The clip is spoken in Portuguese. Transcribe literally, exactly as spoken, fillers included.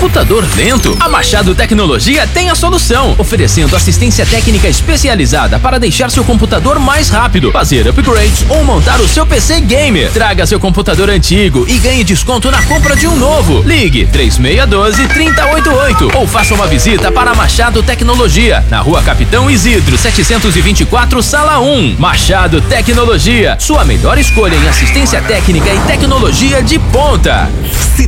computador lento? A Machado Tecnologia tem a solução, oferecendo assistência técnica especializada para deixar seu computador mais rápido, fazer upgrades ou montar o seu P C gamer. Traga seu computador antigo e ganhe desconto na compra de um novo. Ligue três seis um dois, três zero oito oito ou faça uma visita para a Machado Tecnologia, na Rua Capitão Isidro, setecentos e vinte e quatro, Sala um. Machado Tecnologia, sua melhor escolha em assistência técnica e tecnologia de ponta.